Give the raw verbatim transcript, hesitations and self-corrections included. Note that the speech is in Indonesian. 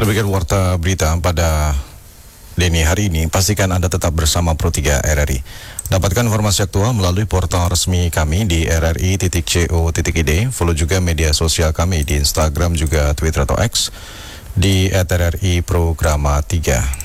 Demikian warta berita pada dini hari ini. Pastikan Anda tetap bersama Pro tiga R R I. Dapatkan informasi aktual melalui portal resmi kami di r r i titik co titik i d. Follow juga media sosial kami di Instagram juga Twitter atau X di at r r i programa tiga.